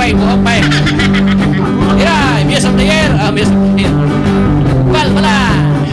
buhay, buhay pa eh. Yeah, Muse of the Year. Muse of the Year.